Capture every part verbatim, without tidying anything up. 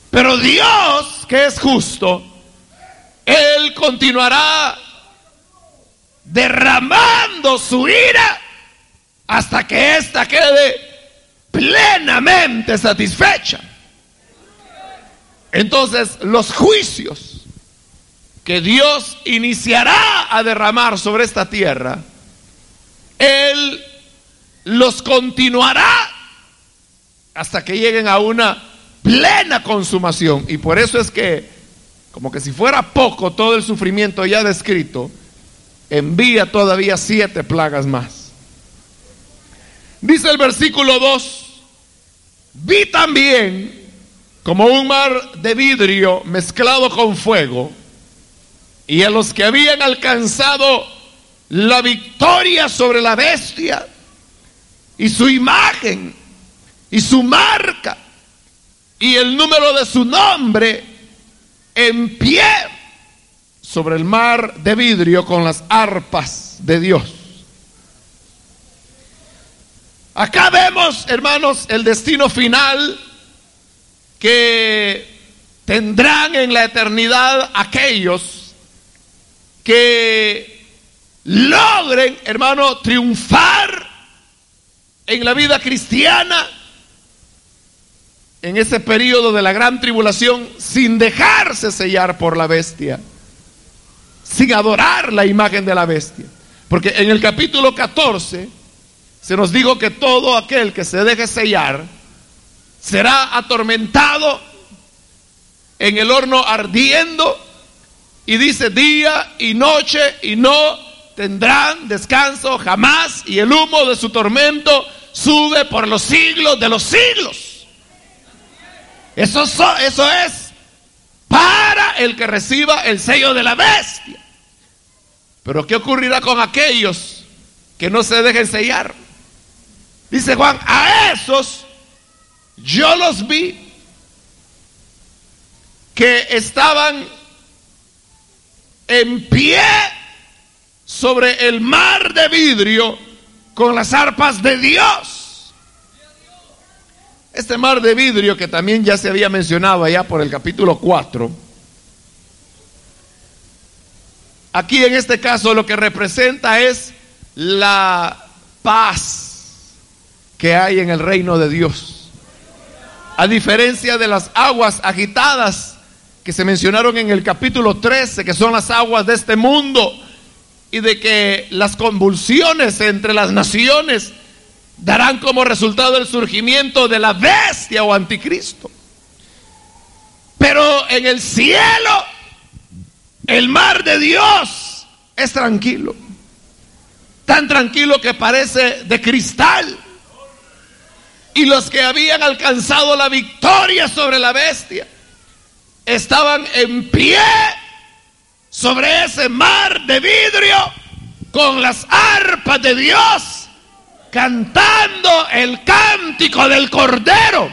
Pero Dios, que es justo, Él continuará derramando su ira hasta que ésta quede plenamente satisfecha. Entonces, los juicios que Dios iniciará a derramar sobre esta tierra, Él los continuará hasta que lleguen a una plena consumación. Y por eso es que, como que si fuera poco todo el sufrimiento ya descrito, envía todavía siete plagas más. Dice el versículo dos: vi también como un mar de vidrio mezclado con fuego, y a los que habían alcanzado la victoria sobre la bestia y su imagen y su marca y el número de su nombre, en pie sobre el mar de vidrio con las arpas de Dios. Acá vemos, hermanos, el destino final que tendrán en la eternidad aquellos que logren, hermano, triunfar en la vida cristiana en ese periodo de la gran tribulación, sin dejarse sellar por la bestia, sin adorar la imagen de la bestia. Porque en el capítulo catorce se nos dijo que todo aquel que se deje sellar será atormentado en el horno ardiendo, y dice: día y noche, y no tendrán descanso jamás, y el humo de su tormento sube por los siglos de los siglos. Eso, so, eso es para el que reciba el sello de la bestia. Pero ¿qué ocurrirá con aquellos que no se dejen sellar? Dice Juan: a esos yo los vi que estaban en pie sobre el mar de vidrio con las arpas de Dios. Este mar de vidrio, que también ya se había mencionado allá por el capítulo cuatro, aquí en este caso lo que representa es la paz que hay en el reino de Dios. A diferencia de las aguas agitadas que se mencionaron en el capítulo trece, que son las aguas de este mundo, y de que las convulsiones entre las naciones darán como resultado el surgimiento de la bestia o anticristo. Pero en el cielo, el mar de Dios es tranquilo, tan tranquilo que parece de cristal. Y los que habían alcanzado la victoria sobre la bestia estaban en pie sobre ese mar de vidrio con las arpas de Dios, cantando el cántico del Cordero.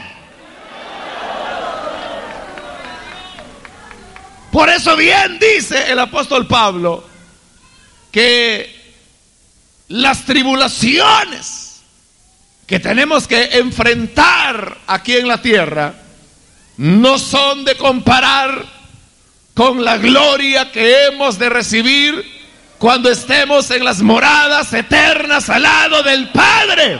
Por eso bien dice el apóstol Pablo que las tribulaciones que tenemos que enfrentar aquí en la tierra no son de comparar con la gloria que hemos de recibir cuando estemos en las moradas eternas al lado del Padre.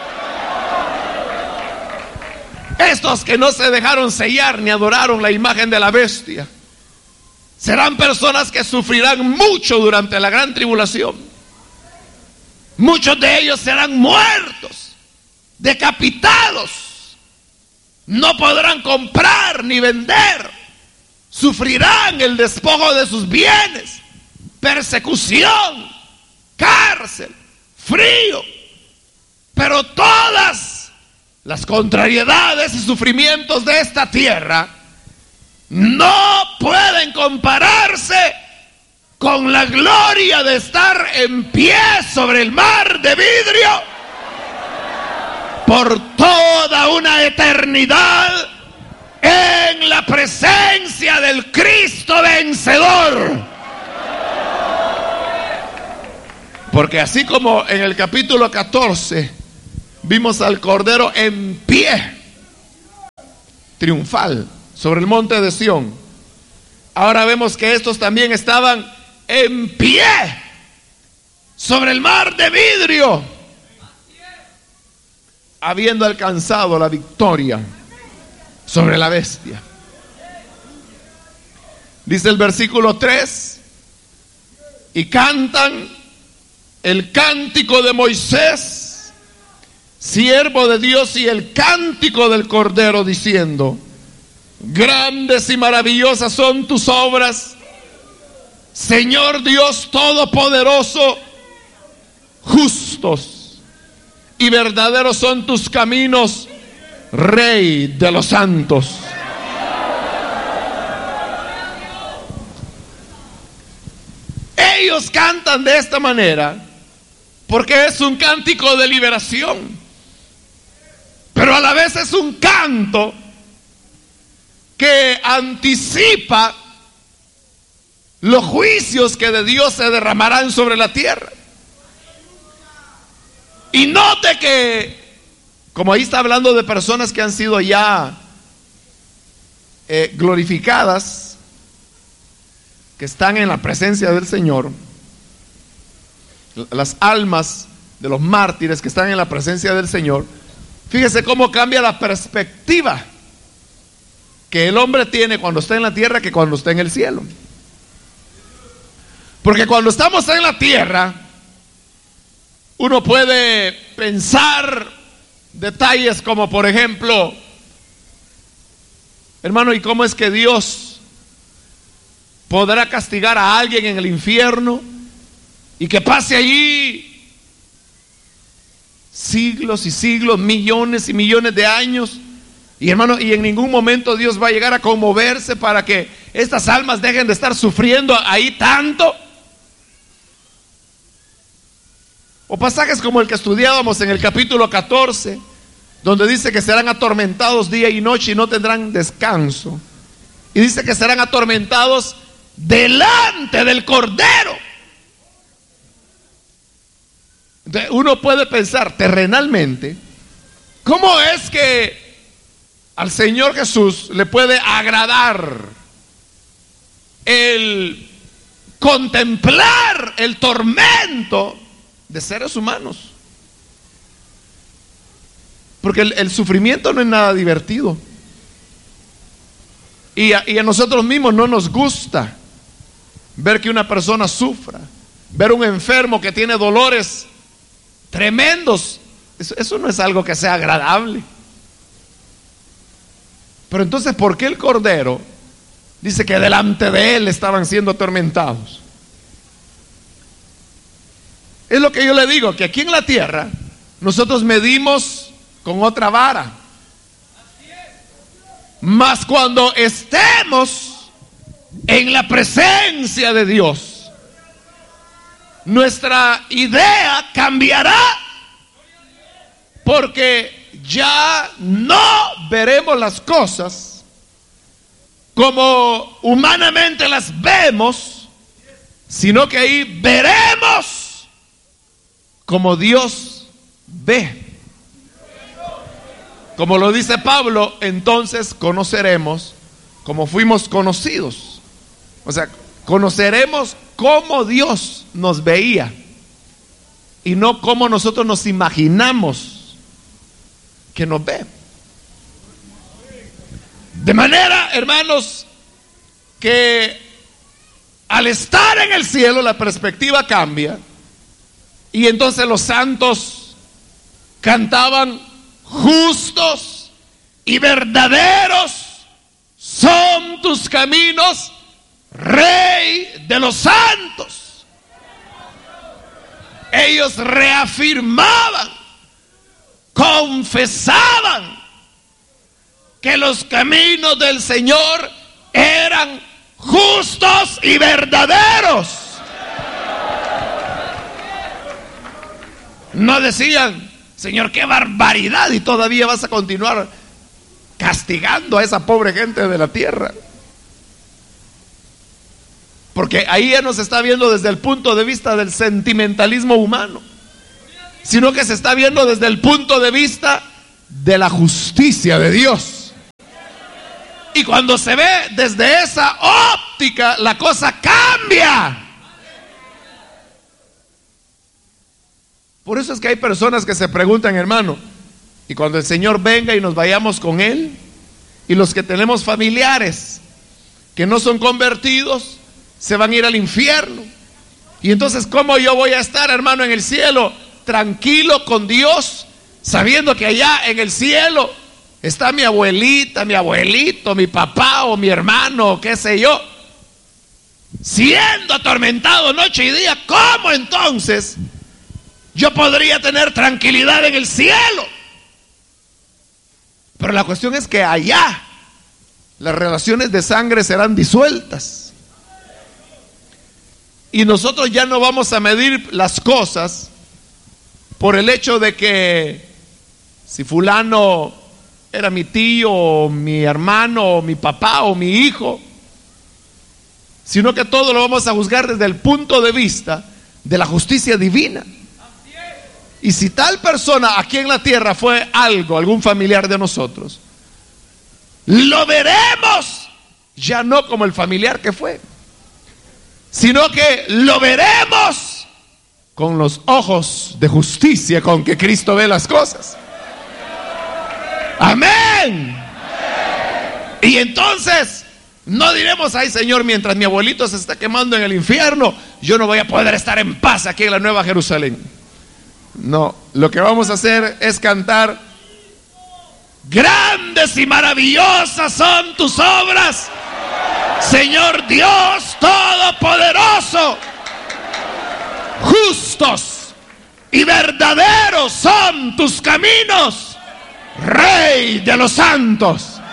Estos que no se dejaron sellar ni adoraron la imagen de la bestia serán personas que sufrirán mucho durante la gran tribulación. Muchos de ellos serán muertos, decapitados, no podrán comprar ni vender, sufrirán el despojo de sus bienes, persecución, cárcel, frío. Pero todas las contrariedades y sufrimientos de esta tierra no pueden compararse con la gloria de estar en pie sobre el mar de vidrio por toda una eternidad en la presencia del Cristo vencedor. Porque así como en el capítulo catorce vimos al Cordero en pie, triunfal, sobre el monte de Sión. Ahora vemos que estos también estaban en pie sobre el mar de vidrio, habiendo alcanzado la victoria sobre la bestia. Dice el versículo tres: y cantan el cántico de Moisés, siervo de Dios, y el cántico del Cordero, diciendo: grandes y maravillosas son tus obras, Señor Dios Todopoderoso. Justos y verdaderos son tus caminos, Rey de los santos. Ellos cantan de esta manera porque es un cántico de liberación, pero a la vez es un canto que anticipa los juicios que de Dios se derramarán sobre la tierra. Y note que, como ahí está hablando de personas que han sido ya eh, glorificadas, que están en la presencia del Señor, las almas de los mártires que están en la presencia del Señor, fíjese cómo cambia la perspectiva que el hombre tiene cuando está en la tierra que cuando está en el cielo. Porque cuando estamos en la tierra, uno puede pensar detalles como, por ejemplo, hermano, ¿y cómo es que Dios podrá castigar a alguien en el infierno y que pase allí siglos y siglos, millones y millones de años? Y hermano, y en ningún momento Dios va a llegar a conmoverse para que estas almas dejen de estar sufriendo ahí tanto. O pasajes como el que estudiábamos en el capítulo catorce, donde dice que serán atormentados día y noche y no tendrán descanso. Y dice que serán atormentados delante del Cordero. Entonces, uno puede pensar terrenalmente, ¿cómo es que al Señor Jesús le puede agradar el contemplar el tormento de seres humanos? Porque el, el sufrimiento no es nada divertido. Y a, y a nosotros mismos no nos gusta ver que una persona sufra, ver un enfermo que tiene dolores tremendos. Eso, eso no es algo que sea agradable. Pero entonces, ¿por qué el Cordero dice que delante de él estaban siendo atormentados? Es lo que yo le digo, que aquí en la tierra nosotros medimos con otra vara. Mas cuando estemos en la presencia de Dios, nuestra idea cambiará, porque ya no veremos las cosas como humanamente las vemos, sino que ahí veremos como Dios ve. Como lo dice Pablo, entonces conoceremos como fuimos conocidos. O sea, conoceremos cómo Dios nos veía y no cómo nosotros nos imaginamos que nos ve. De manera, hermanos, que al estar en el cielo la perspectiva cambia. Y entonces los santos cantaban: justos y verdaderos son tus caminos, Rey de los santos. Ellos reafirmaban, confesaban que los caminos del Señor eran justos y verdaderos. No decían: Señor, qué barbaridad, y todavía vas a continuar castigando a esa pobre gente de la tierra. Porque ahí ya no se está viendo desde el punto de vista del sentimentalismo humano, sino que se está viendo desde el punto de vista de la justicia de Dios. Y cuando se ve desde esa óptica, la cosa cambia. Por eso es que hay personas que se preguntan, hermano, y cuando el Señor venga y nos vayamos con Él, y los que tenemos familiares que no son convertidos, se van a ir al infierno. Y entonces, ¿cómo yo voy a estar, hermano, en el cielo, tranquilo con Dios, sabiendo que allá en el cielo está mi abuelita, mi abuelito, mi papá o mi hermano, o qué sé yo, siendo atormentado noche y día? ¿Cómo entonces yo podría tener tranquilidad en el cielo? Pero la cuestión es que allá las relaciones de sangre serán disueltas. Y nosotros ya no vamos a medir las cosas por el hecho de que si fulano era mi tío, o mi hermano, o mi papá, o mi hijo, sino que todo lo vamos a juzgar desde el punto de vista de la justicia divina. Y si tal persona aquí en la tierra fue algo, algún familiar de nosotros, lo veremos ya no como el familiar que fue, sino que lo veremos con los ojos de justicia con que Cristo ve las cosas. Amén. Y entonces no diremos: ay, Señor, mientras mi abuelito se está quemando en el infierno, yo no voy a poder estar en paz aquí en la Nueva Jerusalén. No, lo que vamos a hacer es cantar: grandes y maravillosas son tus obras, Señor Dios Todopoderoso. Justos y verdaderos son tus caminos, Rey de los santos.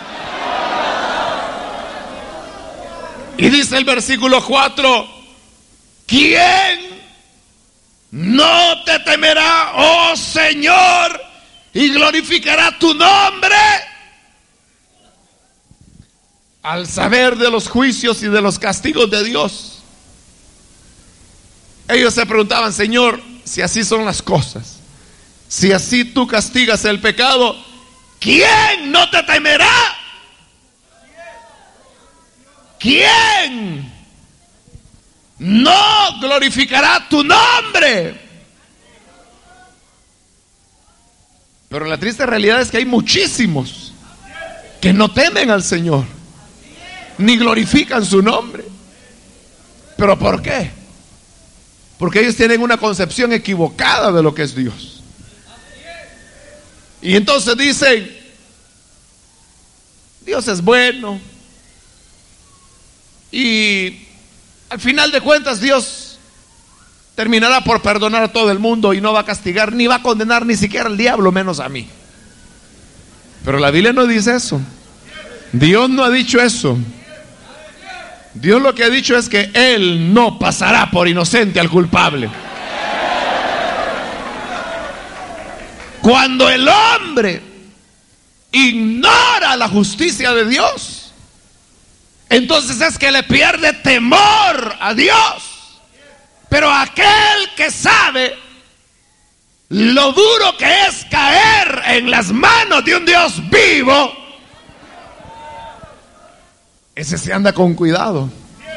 Y dice el versículo cuatro: ¿quién no te temerá, oh Señor, y glorificará tu nombre? Al saber de los juicios y de los castigos de Dios, ellos se preguntaban: Señor, si así son las cosas, si así tú castigas el pecado, ¿quién no te temerá? ¿Quién no glorificará tu nombre? Pero la triste realidad es que hay muchísimos que no temen al Señor, ni glorifican su nombre. ¿Pero por qué? Porque ellos tienen una concepción equivocada de lo que es Dios. Y entonces dicen: Dios es bueno, y al final de cuentas Dios terminará por perdonar a todo el mundo y no va a castigar, ni va a condenar ni siquiera al diablo, menos a mí. Pero la Biblia no dice eso. Dios no ha dicho eso. Dios lo que ha dicho es que Él no pasará por inocente al culpable. Cuando el hombre ignora la justicia de Dios, entonces es que le pierde temor a Dios. Pero aquel que sabe lo duro que es caer en las manos de un Dios vivo, ese se anda con cuidado.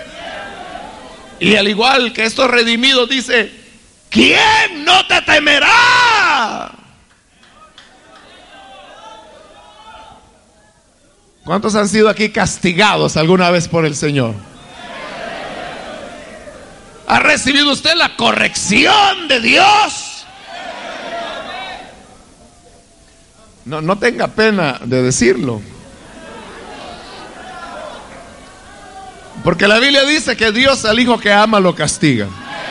Y al igual que estos redimidos, dice: ¿quién no te temerá? ¿Cuántos han sido aquí castigados alguna vez por el Señor? ¿Ha recibido usted la corrección de Dios? No, no tenga pena de decirlo. Porque la Biblia dice que Dios al hijo que ama lo castiga.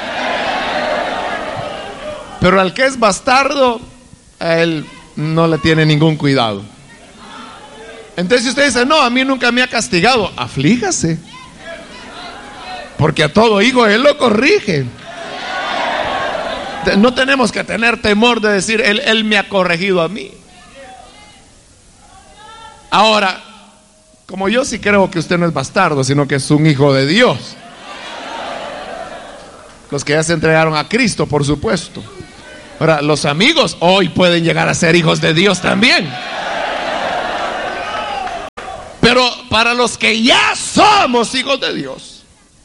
Pero al que es bastardo, a él no le tiene ningún cuidado. Entonces, si usted dice: no, a mí nunca me ha castigado, aflíjase, porque a todo hijo Él lo corrige. No tenemos que tener temor de decir: Él, él me ha corregido a mí. Ahora, como yo sí creo que usted no es bastardo, sino que es un hijo de Dios, los que ya se entregaron a Cristo, por supuesto. Ahora, los amigos hoy pueden llegar a ser hijos de Dios también. Pero para los que ya somos hijos de Dios,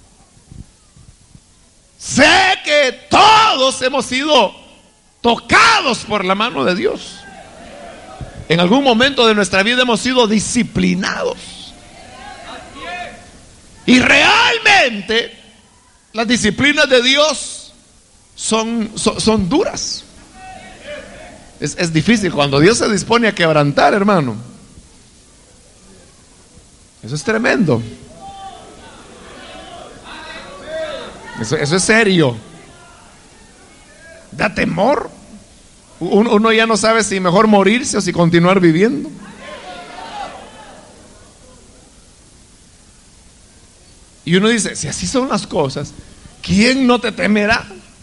sé que todos hemos sido tocados por la mano de Dios. En algún momento de nuestra vida hemos sido disciplinados. Y realmente las disciplinas de Dios son, son, son duras. Es, es difícil cuando Dios se dispone a quebrantar, hermano. Eso es tremendo. Eso, eso es serio. Da temor. Uno, uno ya no sabe si mejor morirse o si continuar viviendo. Y uno dice, si así son las cosas, ¿quién no te temerá?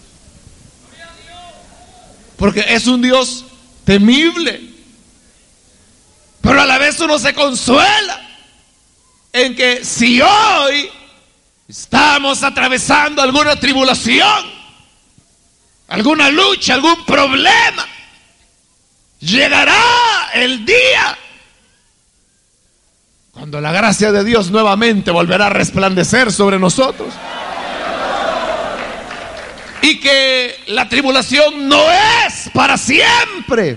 Porque es un Dios temible. Pero a la vez uno se consuela en que si hoy estamos atravesando alguna tribulación, alguna lucha, algún problema, llegará el día cuando la gracia de Dios nuevamente volverá a resplandecer sobre nosotros. Y que la tribulación no es para siempre.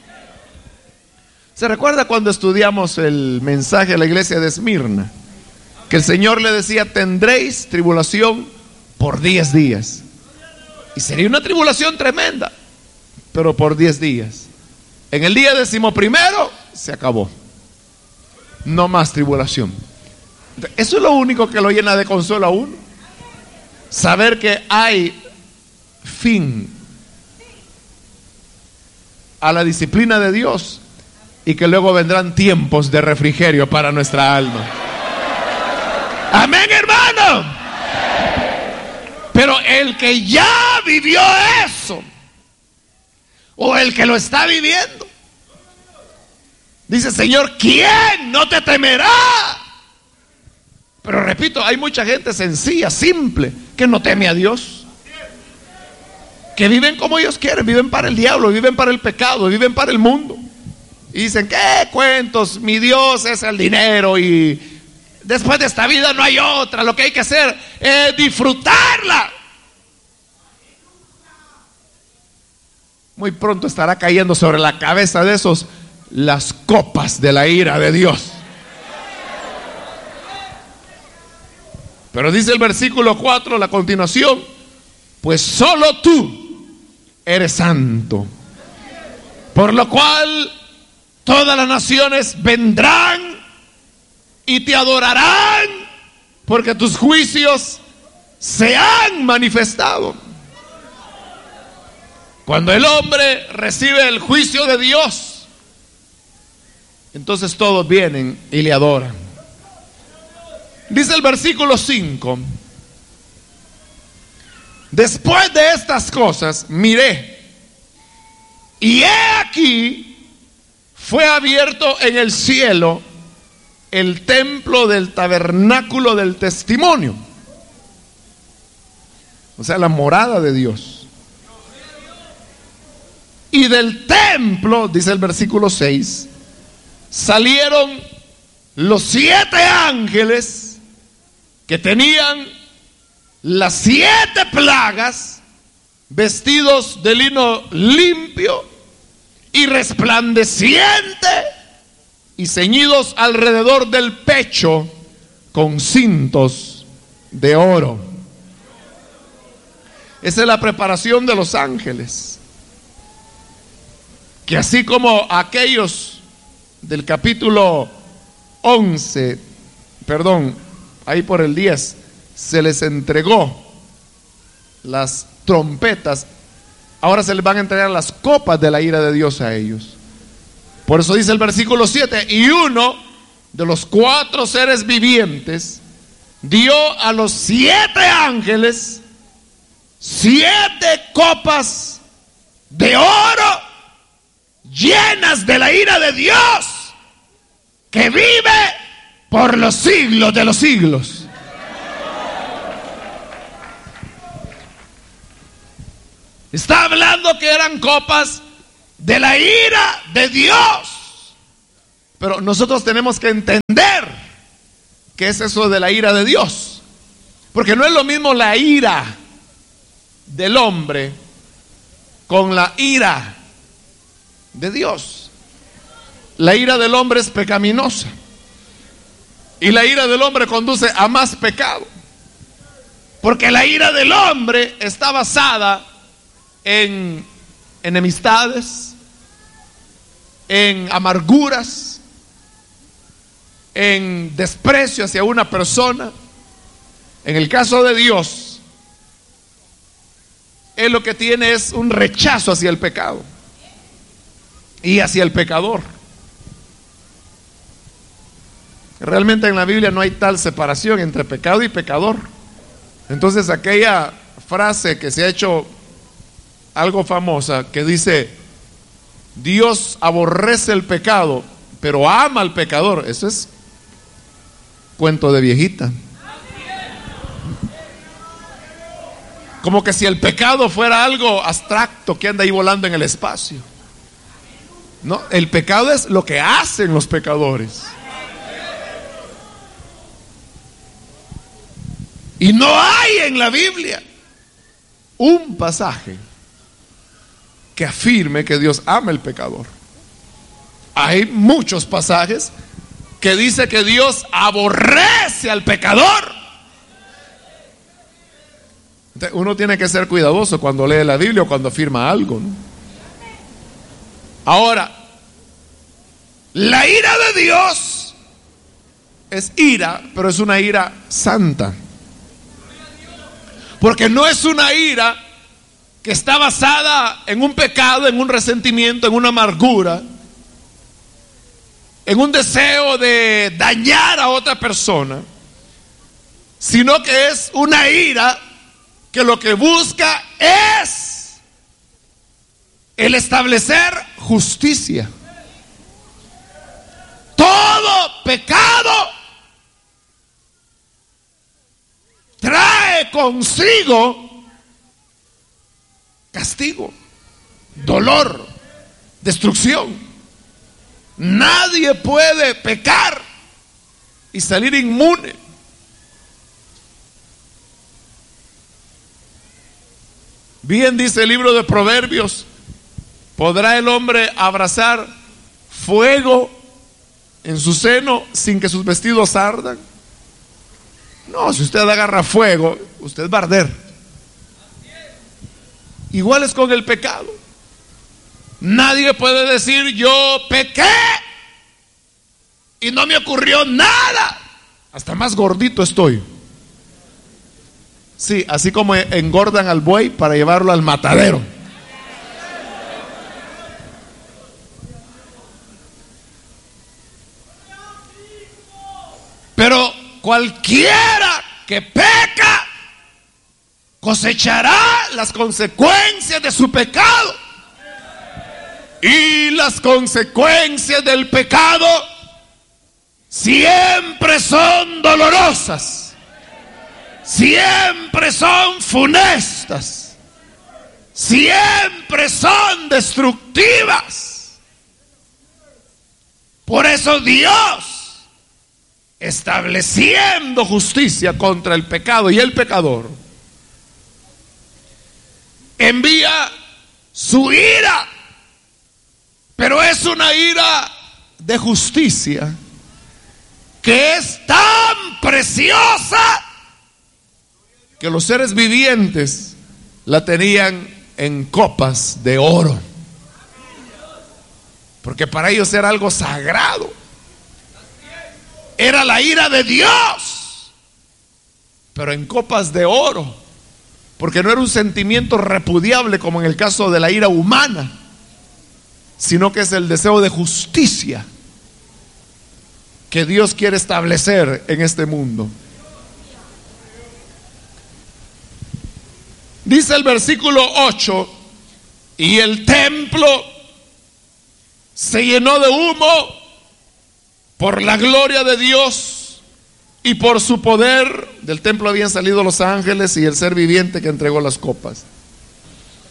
¿Se recuerda cuando estudiamos el mensaje a la iglesia de Esmirna? Que el Señor le decía, tendréis tribulación por diez días. Y sería una tribulación tremenda, pero por diez días. En el día decimoprimero se acabó. No más tribulación. Eso es lo único que lo llena de consuelo a uno. Saber que hay fin a la disciplina de Dios y que luego vendrán tiempos de refrigerio para nuestra alma. Amén, hermano. Pero el que ya vivió eso, o el que lo está viviendo, dice, Señor, ¿quién no te temerá? Pero repito, hay mucha gente sencilla, simple, que no teme a Dios, que viven como ellos quieren, viven para el diablo, viven para el pecado, viven para el mundo. Y dicen, ¿qué cuentos? Mi Dios es el dinero y después de esta vida no hay otra. Lo que hay que hacer es disfrutarla. Muy pronto estará cayendo sobre la cabeza de esos las copas de la ira de Dios. Pero dice el versículo cuatro, la continuación, pues solo tú eres santo, por lo cual todas las naciones vendrán y te adorarán, porque tus juicios se han manifestado. Cuando el hombre recibe el juicio de Dios, entonces todos vienen y le adoran. Dice el versículo cinco, después de estas cosas miré, y he aquí fue abierto en el cielo el templo del tabernáculo del testimonio, o sea, la morada de Dios. Y del templo, dice el versículo seis, salieron los siete ángeles que tenían las siete plagas, vestidos de lino limpio y resplandeciente, y ceñidos alrededor del pecho con cintos de oro. Esa es la preparación de los ángeles, que así como aquellos del capítulo once, perdón, ahí por el diez, se les entregó las trompetas, ahora se les van a entregar las copas de la ira de Dios a ellos. Por eso dice el versículo siete, y uno de los cuatro seres vivientes dio a los siete ángeles siete copas de oro llenas de la ira de Dios, que vive por los siglos de los siglos. Está hablando que eran copas de la ira de Dios. Pero nosotros tenemos que entender qué es eso de la ira de Dios. Porque no es lo mismo la ira del hombre con la ira de Dios. La ira del hombre es pecaminosa. Y la ira del hombre conduce a más pecado. Porque la ira del hombre está basada en enemistades, en amarguras, en desprecio hacia una persona. En el caso de Dios, Él lo que tiene es un rechazo hacia el pecado y hacia el pecador. Realmente en la Biblia no hay tal separación entre pecado y pecador. Entonces aquella frase que se ha hecho algo famosa, que dice: Dios aborrece el pecado, pero ama al pecador, eso es cuento de viejita. Como que si el pecado fuera algo abstracto que anda ahí volando en el espacio. No, el pecado es lo que hacen los pecadores. Y no hay en la Biblia un pasaje que afirme que Dios ama al pecador. Hay muchos pasajes que dice que Dios aborrece al pecador. Entonces, uno tiene que ser cuidadoso cuando lee la Biblia o cuando afirma algo, ¿no? Ahora, la ira de Dios es ira, pero es una ira santa. Porque no es una ira que está basada en un pecado, en un resentimiento, en una amargura, en un deseo de dañar a otra persona, sino que es una ira que lo que busca es el establecer justicia. Todo pecado trae consigo castigo, dolor, destrucción. Nadie puede pecar y salir inmune. Bien dice el libro de Proverbios: ¿podrá el hombre abrazar fuego en su seno sin que sus vestidos ardan? No, si usted agarra fuego, usted va a arder. Igual es con el pecado. Nadie puede decir: yo pequé y no me ocurrió nada, hasta más gordito estoy. Sí, así como engordan al buey para llevarlo al matadero. Pero cualquiera que peca cosechará las consecuencias de su pecado. Y las consecuencias del pecado siempre son dolorosas, siempre son funestas, siempre son destructivas. Por eso Dios, estableciendo justicia contra el pecado y el pecador, envía su ira, pero es una ira de justicia que es tan preciosa que los seres vivientes la tenían en copas de oro, porque para ellos era algo sagrado. Era la ira de Dios, pero en copas de oro, porque no era un sentimiento repudiable como en el caso de la ira humana, sino que es el deseo de justicia que Dios quiere establecer en este mundo. Dice el versículo ocho: y el templo se llenó de humo por la gloria de Dios y por su poder. Del templo habían salido los ángeles y el ser viviente que entregó las copas.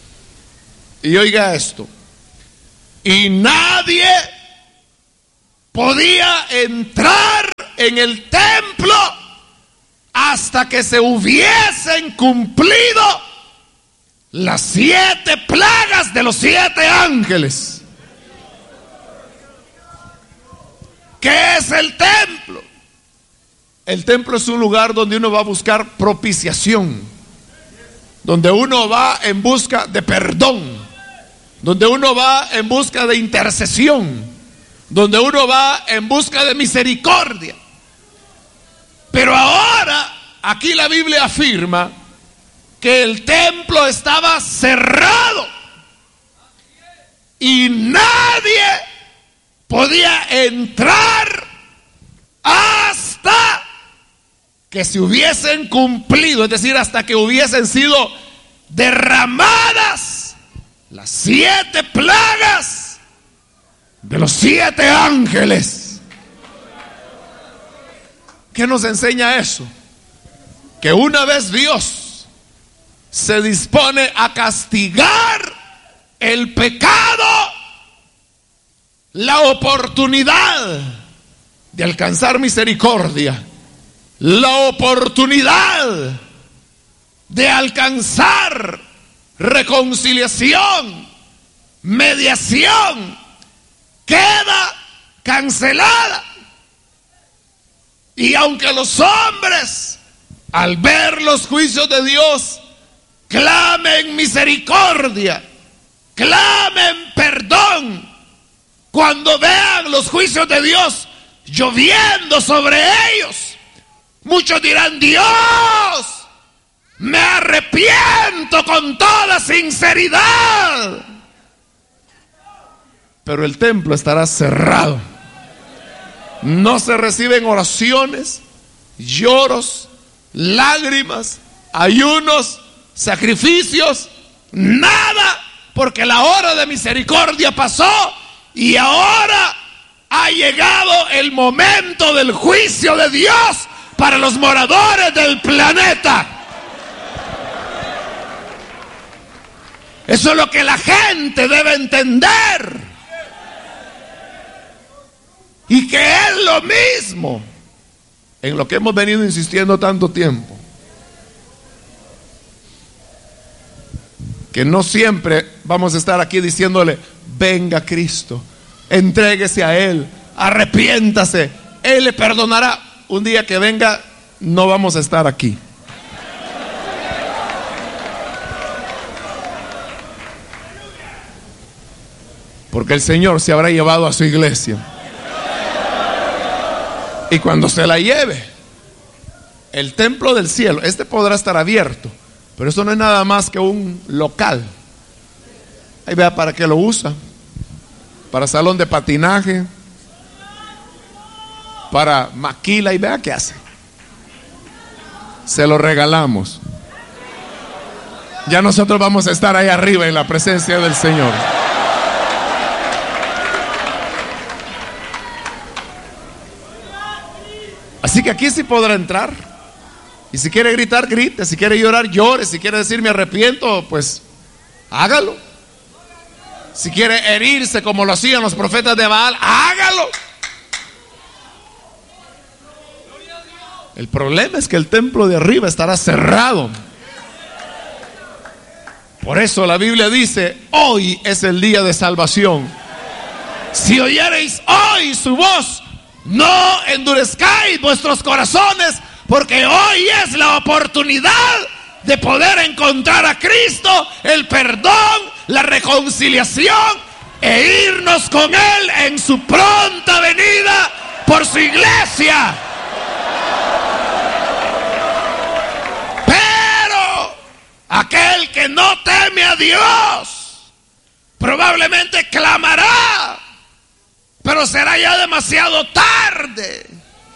Y oiga esto: y nadie podía entrar en el templo hasta que se hubiesen cumplido las siete plagas de los siete ángeles. ¿Qué es el templo? El templo es un lugar donde uno va a buscar propiciación, donde uno va en busca de perdón, donde uno va en busca de intercesión, donde uno va en busca de misericordia. Pero ahora, aquí la Biblia afirma que el templo estaba cerrado y nadie podía entrar hasta que se hubiesen cumplido, es decir, hasta que hubiesen sido derramadas las siete plagas de los siete ángeles. ¿Qué nos enseña eso? Que una vez Dios se dispone a castigar el pecado, la oportunidad de alcanzar misericordia, la oportunidad de alcanzar reconciliación, mediación, queda cancelada. Y aunque los hombres, al ver los juicios de Dios, clamen misericordia, clamen perdón, cuando vean los juicios de Dios lloviendo sobre ellos, muchos dirán: Dios, me arrepiento con toda sinceridad. Pero el templo estará cerrado. No se reciben oraciones, lloros, lágrimas, ayunos, sacrificios, nada, porque la hora de misericordia pasó y ahora ha llegado el momento del juicio de Dios para los moradores del planeta. Eso es lo que la gente debe entender. Y que es lo mismo en lo que hemos venido insistiendo tanto tiempo. Que no siempre vamos a estar aquí diciéndole: venga Cristo, entréguese a Él, arrepiéntase, Él le perdonará. Un día que venga, no vamos a estar aquí. Porque el Señor se habrá llevado a su iglesia. Y cuando se la lleve, el templo del cielo, este podrá estar abierto, pero eso no es nada más que un local. Ahí vea para qué lo usa: para salón de patinaje, para maquila, y vea qué hace. Se lo regalamos. Ya nosotros vamos a estar ahí arriba en la presencia del Señor. Así que aquí sí podrá entrar. Y si quiere gritar, grite. Si quiere llorar, llore. Si quiere decir me arrepiento, pues hágalo. Si quiere herirse como lo hacían los profetas de Baal, hágalo. El problema es que el templo de arriba estará cerrado. Por eso la Biblia dice: hoy es el día de salvación. Si oyereis hoy su voz, no endurezcáis vuestros corazones, porque hoy es la oportunidad de poder encontrar a Cristo, el perdón, la reconciliación, e irnos con Él en su pronta venida por su iglesia. Pero aquel que no teme a Dios probablemente clamará, pero será ya demasiado tarde.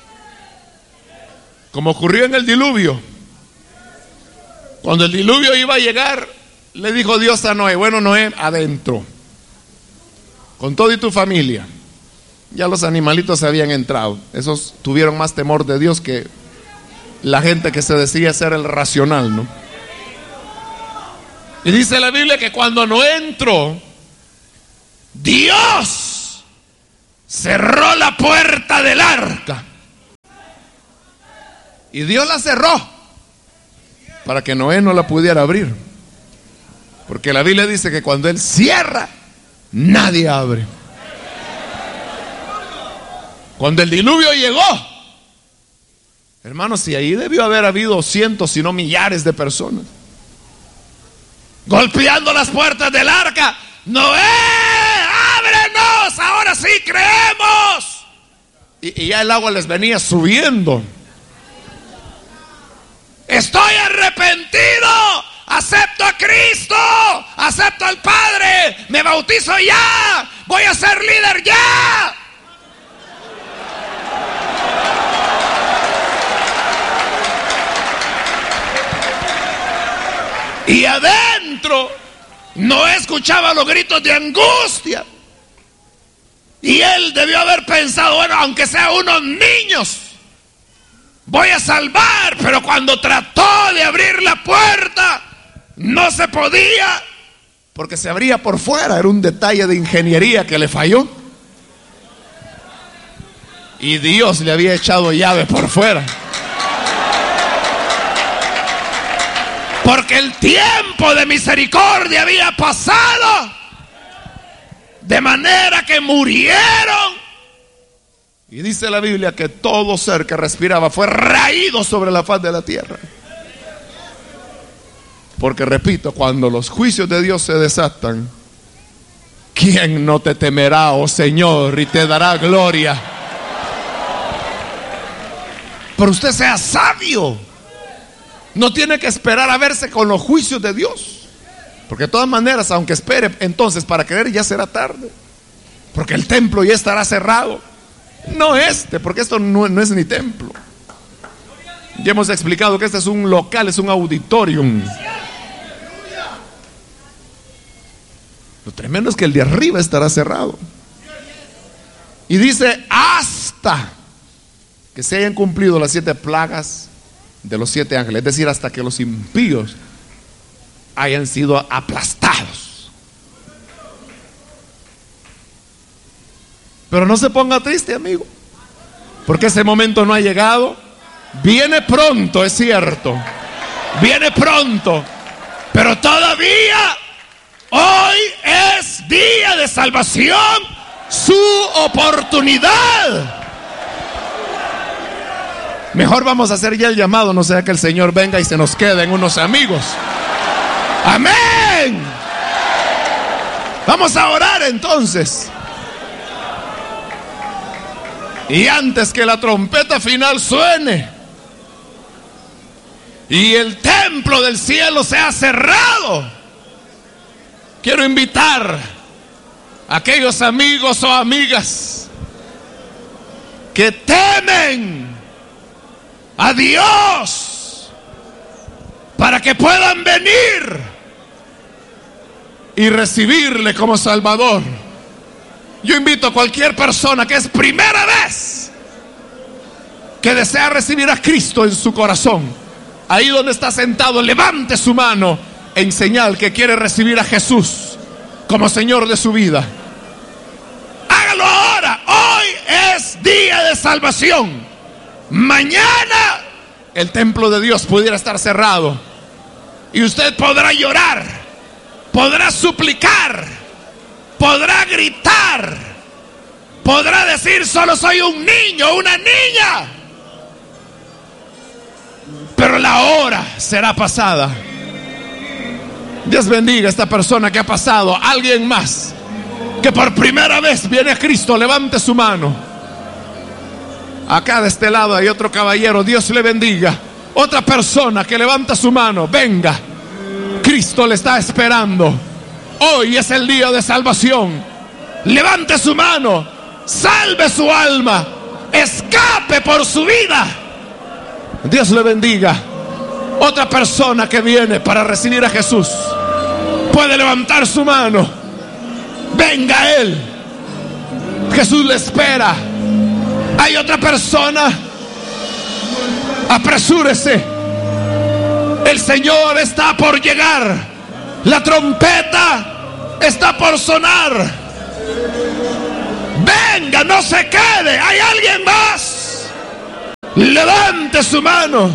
Como ocurrió en el diluvio. Cuando el diluvio iba a llegar, le dijo Dios a Noé: bueno, Noé, adentro, con todo y tu familia. Ya los animalitos se habían entrado. Esos tuvieron más temor de Dios que la gente que se decía ser el racional, ¿no? Y dice la Biblia que cuando Noé entró, Dios cerró la puerta del arca. Y Dios la cerró para que Noé no la pudiera abrir. Porque la Biblia dice que cuando Él cierra, nadie abre. Cuando el diluvio llegó, hermanos, si ahí debió haber habido cientos, si no millares de personas, golpeando las puertas del arca. Noé, ábrenos, ahora sí creemos. Y, y ya el agua les venía subiendo. Estoy arrepentido, acepto a Cristo, acepto al Padre, me bautizo ya, voy a ser líder ya. Y adentro no escuchaba los gritos de angustia. Y él debió haber pensado, bueno, aunque sea unos niños, voy a salvar. Pero cuando trató de abrir la puerta, no se podía, porque se abría por fuera. Era un detalle de ingeniería que le falló. Y Dios le había echado llave por fuera. Porque el tiempo de misericordia había pasado, de manera que murieron. Y dice la Biblia que todo ser que respiraba fue raído sobre la faz de la tierra. Porque repito, cuando los juicios de Dios se desatan, ¿quién no te temerá, oh Señor, y te dará gloria? Pero usted sea sabio. No tiene que esperar a verse con los juicios de Dios. Porque de todas maneras, aunque espere, entonces para creer ya será tarde. Porque el templo ya estará cerrado. No este, porque esto no, no es ni templo. Ya hemos explicado que este es un local, es un auditorium. Lo tremendo es que el de arriba estará cerrado. Y dice, hasta que se hayan cumplido las siete plagas de los siete ángeles, es decir, hasta que los impíos hayan sido aplastados. Pero no se ponga triste, amigo, porque ese momento no ha llegado. Viene pronto, es cierto, viene pronto, pero todavía hoy es día de salvación, su oportunidad. Mejor vamos a hacer ya el llamado, no sea que el Señor venga y se nos queden unos amigos. Amén. Vamos a orar entonces. Y antes que la trompeta final suene y el templo del cielo sea cerrado, quiero invitar a aquellos amigos o amigas que temen a Dios para que puedan venir y recibirle como Salvador. Yo invito a cualquier persona que es primera vez que desea recibir a Cristo en su corazón, ahí donde está sentado, levante su mano en señal que quiere recibir a Jesús como Señor de su vida. Hágalo ahora. Hoy es día de salvación. Mañana el templo de Dios pudiera estar cerrado y usted podrá llorar, podrá suplicar, podrá gritar, podrá decir solo soy un niño, una niña, pero la hora será pasada. Dios bendiga a esta persona que ha pasado. Alguien más que por primera vez viene a Cristo, levante su mano. Acá de este lado hay otro caballero, Dios le bendiga. Otra persona que levanta su mano, venga. Cristo le está esperando. Hoy es el día de salvación. Levante su mano, salve su alma, escape por su vida. Dios le bendiga. Otra persona que viene para recibir a Jesús puede levantar su mano. Venga a Él. Jesús le espera. Hay otra persona, apresúrese, el Señor está por llegar, la trompeta está por sonar. Venga, no se quede. ¿Hay alguien más? Levante su mano.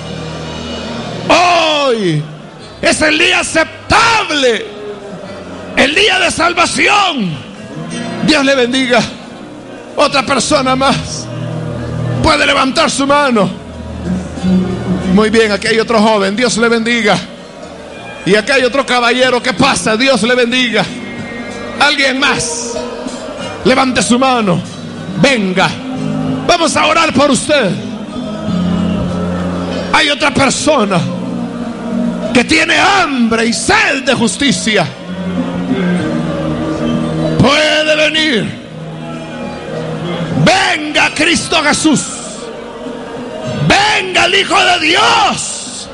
Hoy es el día aceptable, el día de salvación. Dios le bendiga. Otra persona más puede levantar su mano. Muy bien, aquí hay otro joven. Dios le bendiga. Y acá hay otro caballero. ¿Qué pasa? Dios le bendiga. Alguien más, levante su mano. Venga, vamos a orar por usted. Hay otra persona que tiene hambre y sed de justicia. Puede venir. Venga Cristo Jesús. Venga el Hijo de Dios.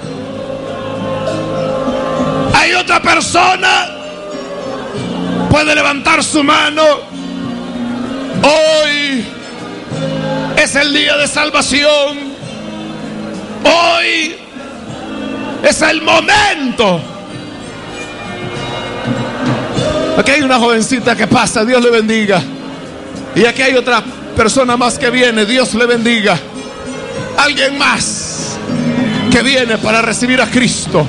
Hay otra persona. Puede levantar su mano. Hoy es el día de salvación. Hoy es el momento. Aquí hay una jovencita que pasa. Dios le bendiga. Y aquí hay otra persona más que viene. Dios le bendiga. Alguien más que viene para recibir a Cristo.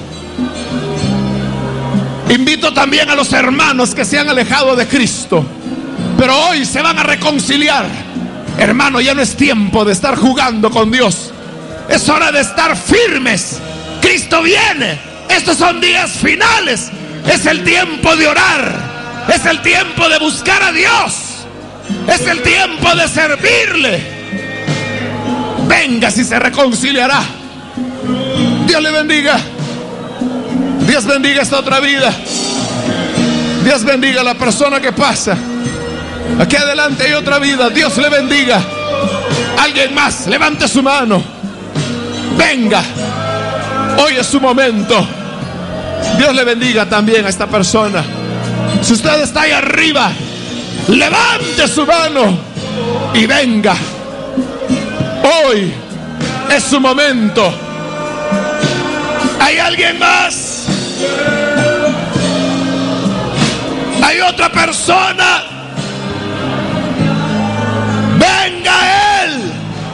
Invito también a los hermanos que se han alejado de Cristo, pero hoy se van a reconciliar. Hermano, ya no es tiempo de estar jugando con Dios. Es hora de estar firmes. Cristo viene. Estos son días finales. Es el tiempo de orar. Es el tiempo de buscar a Dios. Es el tiempo de servirle. Venga, si se reconciliará. Dios le bendiga. Dios bendiga esta otra vida. Dios bendiga a la persona que pasa. Aquí adelante hay otra vida. Dios le bendiga. Alguien más, levante su mano. Venga. Hoy es su momento. Dios le bendiga también a esta persona. Si usted está ahí arriba, levante su mano y venga. Hoy es su momento. ¿Hay alguien más? Hay otra persona. Venga Él.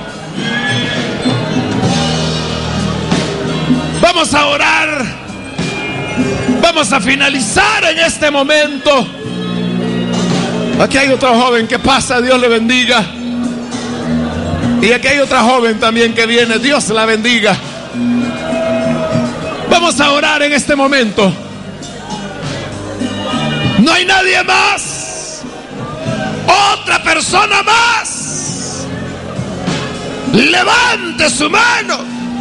Vamos a orar. Vamos a finalizar en este momento. Aquí hay otro joven que pasa. Dios le bendiga. Y aquí hay otra joven también que viene. Dios la bendiga. Vamos a orar en este momento. No hay nadie más. Otra persona más. Levante su mano.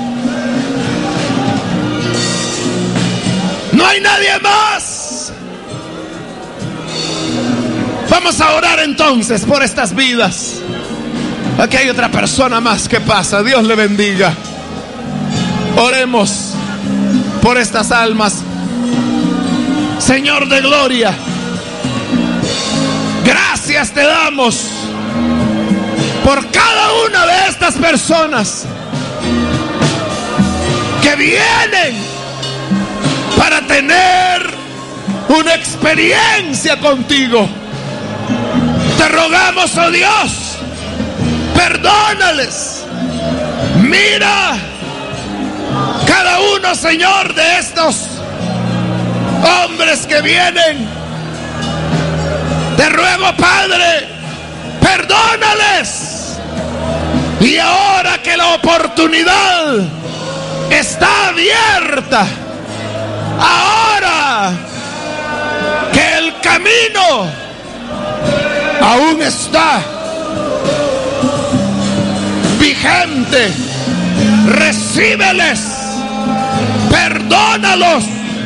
No hay nadie más. Vamos a orar entonces por estas vidas. Aquí hay otra persona más que pasa. Dios le bendiga. Oremos por estas almas. Señor de gloria, gracias te damos por cada una de estas personas que vienen para tener una experiencia contigo. Te rogamos, oh Dios, perdónales. Mira cada uno, Señor, de estos hombres que vienen. Te ruego, Padre, perdónales. Y ahora que la oportunidad está abierta, ahora que el camino aún está vigente, recíbeles, perdónalos,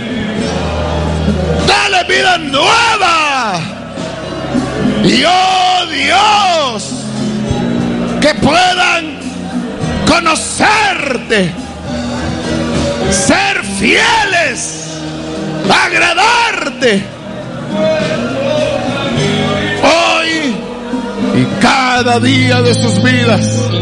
dale vida nueva. Y oh Dios, que puedan conocerte, ser fieles, agradarte hoy y cada día de sus vidas.